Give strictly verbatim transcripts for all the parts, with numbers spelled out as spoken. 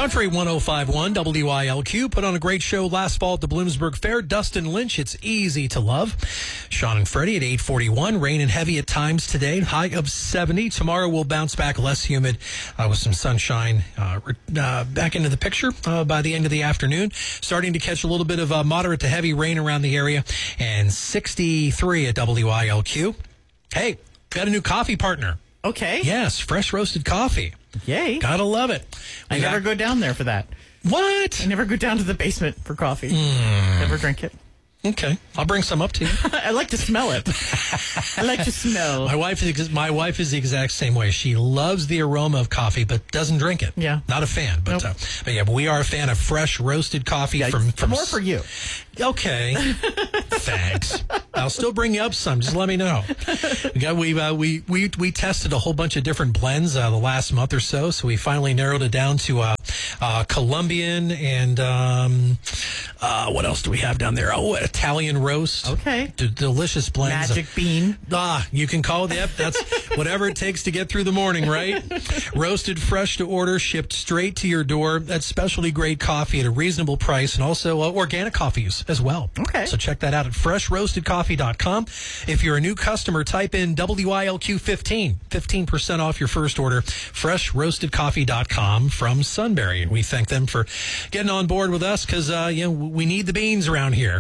Country one oh five point one W I L Q put on a great show last fall at the Bloomsburg Fair. Dustin Lynch, It's Easy to Love. Sean and Freddie at eight forty-one. Rain and heavy at times today. High of seventy. Tomorrow we'll bounce back less humid uh, with some sunshine uh, uh, back into the picture uh, by the end of the afternoon. Starting to catch a little bit of uh, moderate to heavy rain around the area. And sixty-three at W I L Q. Hey, got a new coffee partner. Okay. Yes, fresh roasted coffee. Yay. Gotta love it. We I never got- go down there for that. What? I never go down to the basement for coffee. Mm. Never drink it. Okay, I'll bring some up to you. I like to smell it. I like to smell. My wife is my wife is the exact same way. She loves the aroma of coffee, but doesn't drink it. Yeah, not a fan. But, nope. uh, but yeah, we are a fan of fresh roasted coffee yeah, from from. More for you. Okay, thanks. I'll still bring you up some. Just let me know. We got we uh, we we we tested a whole bunch of different blends uh, the last month or so, so we finally narrowed it down to uh, uh, Colombian and um, uh, what else do we have down there? Oh, Italian roast. Okay, D- delicious blends. Magic bean. Ah, you can call it. Yep, that's whatever it takes to get through the morning, right? Roasted fresh to order, shipped straight to your door. That's specialty grade coffee at a reasonable price, and also uh, organic coffees as well. Okay. So check that out at fresh roasted coffee dot com. If you're a new customer, type in W I L Q fifteen. fifteen percent off your first order. fresh roasted coffee dot com from Sunbury. And we thank them for getting on board with us because, uh, you know, we need the beans around here.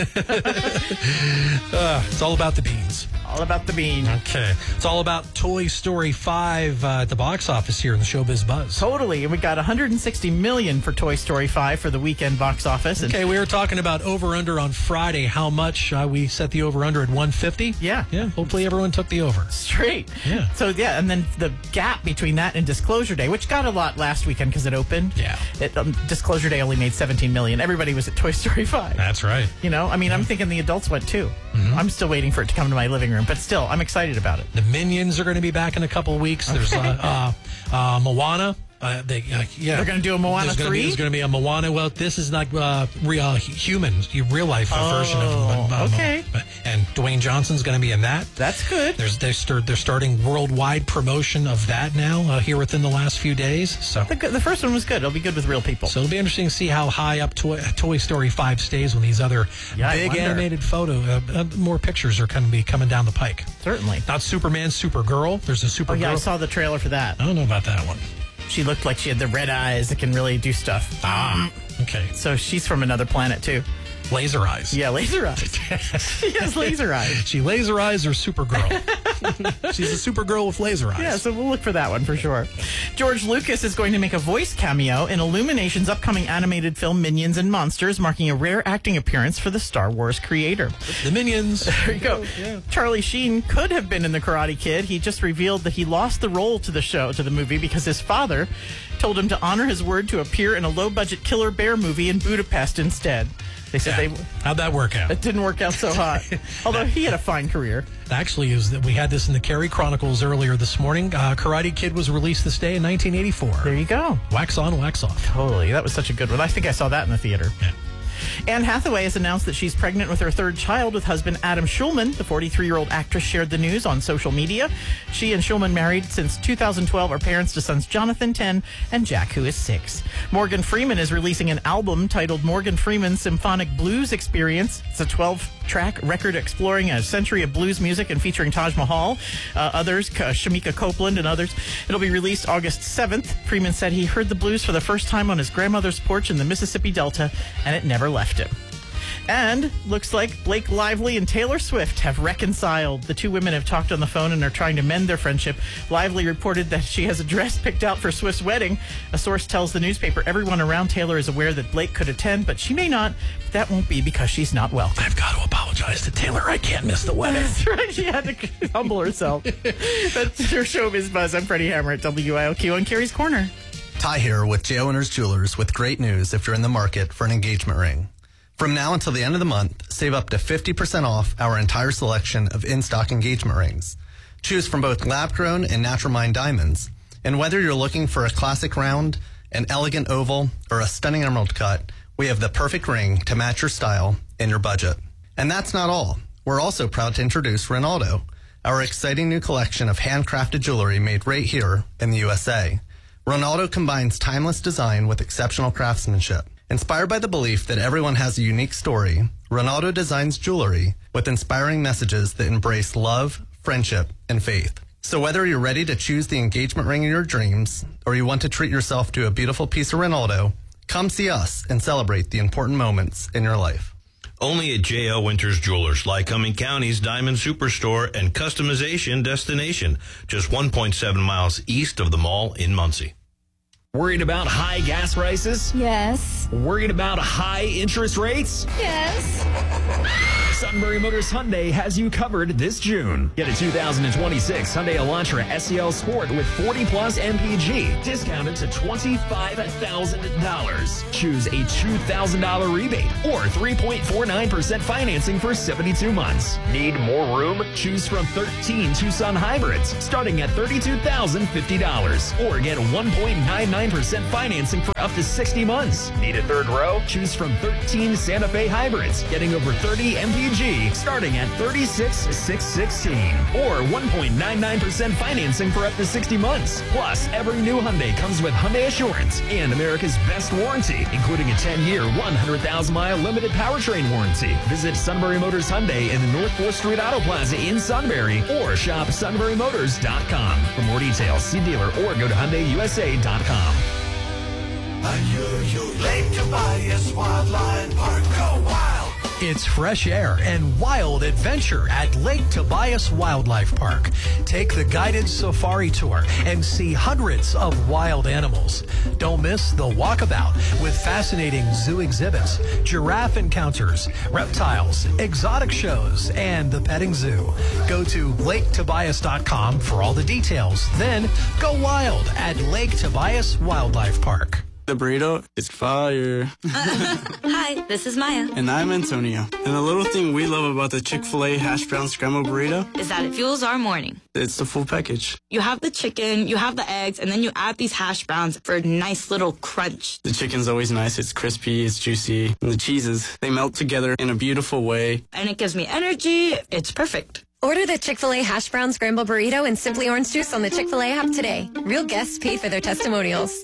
uh, it's all about the beans. All about the bean. Okay. It's all about Toy Story five uh, at the box office here in the Showbiz Buzz. Totally. And we got one hundred sixty million dollars for Toy Story five for the weekend box office. And okay, we were talking about over-under on Friday. How much? Uh, we set the over-under at one fifty. Yeah. Yeah. Hopefully everyone took the over. Straight. Yeah. So, yeah, and then the gap between that and Disclosure Day, which got a lot last weekend because it opened. Yeah. It, um, Disclosure Day only made seventeen million dollars. Everybody was at Toy Story five. That's right. You know, I mean, I'm thinking the adults went too. Mm-hmm. I'm still waiting for it to come to my living room, but still, I'm excited about it. The Minions are going to be back in a couple of weeks. Okay. There's uh, uh, uh, Moana. Uh, they, uh, yeah, They're going to do a Moana there's gonna three? Be, there's going to be a Moana. Well, this is not uh, real uh, human, real life Oh, version of uh, okay. Moana. And Dwayne Johnson's going to be in that. That's good. There's they start, they're starting worldwide promotion of that now uh, here within the last few days. So The, the first one was good. It'll be good with real people. So it'll be interesting to see how high up Toy, Toy Story five stays when these other Yeah, I big wonder. animated photo, uh, uh, more pictures are going to be coming down the pike. Certainly. Not Superman, Supergirl. There's a Supergirl. Oh, yeah, I saw the trailer for that. I don't know about that one. She looked like she had the red eyes that can really do stuff. Ah, okay. So she's from another planet, too. Laser eyes. Yeah, laser eyes. She has laser eyes. She laser eyes or Supergirl? She's a Supergirl with laser eyes. Yeah, so we'll look for that one for sure. George Lucas is going to make a voice cameo in Illumination's upcoming animated film Minions and Monsters, marking a rare acting appearance for the Star Wars creator. The Minions. There you go. Yeah. Charlie Sheen could have been in The Karate Kid. He just revealed that he lost the role to the show, to the movie, because his father told him to honor his word to appear in a low-budget Killer Bear movie in Budapest instead. They said Yeah. they... How'd that work out? It didn't work out so hot. Although he had a fine career. Actually, is that we had this in the Carey Chronicles earlier this morning. Uh, Karate Kid was released this day in nineteen eighty-four. There you go. Wax on, wax off. Totally. That was such a good one. I think I saw that in the theater. Yeah. Anne Hathaway has announced that she's pregnant with her third child with husband Adam Schulman. The forty-three-year-old actress shared the news on social media. She and Schulman married since two thousand twelve, are parents to sons Jonathan, ten, and Jack, who is six. Morgan Freeman is releasing an album titled Morgan Freeman's Symphonic Blues Experience. It's a twelve-track record exploring a century of blues music and featuring Taj Mahal, uh, others, uh, Shamika Copeland, and others. It'll be released August seventh. Freeman said he heard the blues for the first time on his grandmother's porch in the Mississippi Delta, and it never left him. And looks like Blake Lively and Taylor Swift have reconciled. The two women have talked on the phone and are trying to mend their friendship. Lively reported that she has a dress picked out for Swift's wedding. A source tells the newspaper everyone around Taylor is aware that Blake could attend, but she may not. But that won't be because she's not well. I've got to apologize to Taylor. I can't miss the wedding. That's right. She had to humble herself. That's your Showbiz Buzz. I'm Freddie Hammer at W I L Q on Carrie's Corner. Ty here with J. Owners Jewelers with great news if you're in the market for an engagement ring. From now until the end of the month, save up to fifty percent off our entire selection of in-stock engagement rings. Choose from both lab-grown and natural mined diamonds. And whether you're looking for a classic round, an elegant oval, or a stunning emerald cut, we have the perfect ring to match your style and your budget. And that's not all. We're also proud to introduce Ronaldo, our exciting new collection of handcrafted jewelry made right here in the U S A. Ronaldo combines timeless design with exceptional craftsmanship. Inspired by the belief that everyone has a unique story, Ronaldo designs jewelry with inspiring messages that embrace love, friendship, and faith. So whether you're ready to choose the engagement ring of your dreams or you want to treat yourself to a beautiful piece of Ronaldo, come see us and celebrate the important moments in your life. Only at J L Winters Jewelers, Lycoming County's Diamond Superstore and customization destination, just one point seven miles east of the mall in Muncie. Worried about high gas prices? Yes. Worried about high interest rates? Yes. Sunbury Motors Hyundai has you covered this June. Get a two thousand twenty-six Hyundai Elantra S E L Sport with forty plus M P G, discounted to twenty-five thousand dollars. Choose a two thousand dollars rebate or three point four nine percent financing for seventy-two months. Need more room? Choose from thirteen Tucson hybrids, starting at thirty-two thousand fifty dollars. Or get one point nine nine percent financing for up to sixty months. Need a third row? Choose from thirteen Santa Fe hybrids, getting over thirty M P G, starting at thirty-six thousand six hundred sixteen dollars. Or one point nine nine percent financing for up to sixty months. Plus, every new Hyundai comes with Hyundai Assurance and America's best warranty, including a ten-year, one hundred thousand mile limited powertrain warranty. Visit Sunbury Motors Hyundai in the North fourth Street Auto Plaza in Sunbury or shop sunbury motors dot com. For more details, see dealer or go to Hyundai U S A dot com. I hear you Lake Tobias Wildlife Park. Go wild! It's fresh air and wild adventure at Lake Tobias Wildlife Park. Take the guided safari tour and see hundreds of wild animals. Don't miss the walkabout with fascinating zoo exhibits, giraffe encounters, reptiles, exotic shows, and the petting zoo. Go to lake tobias dot com for all the details. Then go wild at Lake Tobias Wildlife Park. The burrito is fire. Hi, this is Maya. And I'm Antonio. And the little thing we love about the Chick-fil-A hash brown scrambled burrito Is that it fuels our morning. it's the full package. You have the chicken, you have the eggs, and then you add these hash browns for a nice little crunch. The chicken's always nice. It's crispy, it's juicy. And the cheeses, they melt together in a beautiful way. And it gives me energy. It's perfect. Order the Chick-fil-A Hash Brown Scramble Burrito and Simply Orange Juice on the Chick-fil-A app today. Real guests paid for their testimonials.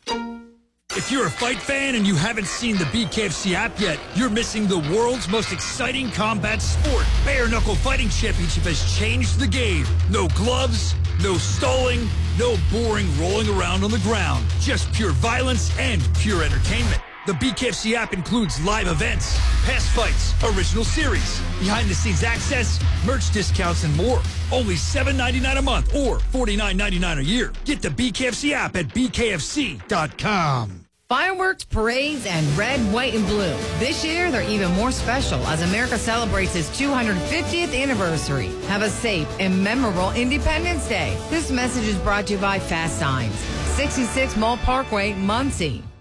If you're a fight fan and you haven't seen the B K F C app yet, you're missing the world's most exciting combat sport. Bare Knuckle Fighting Championship has changed the game. No gloves, no stalling, no boring rolling around on the ground. Just pure violence and pure entertainment. The B K F C app includes live events, past fights, original series, behind-the-scenes access, merch discounts, and more. Only seven ninety-nine a month or forty-nine ninety-nine a year. Get the B K F C app at b k f c dot com. Fireworks, parades, and red, white, and blue. This year, they're even more special as America celebrates its two hundred fiftieth anniversary. Have a safe and memorable Independence Day. This message is brought to you by Fast Signs, sixty-six Mall Parkway, Muncie.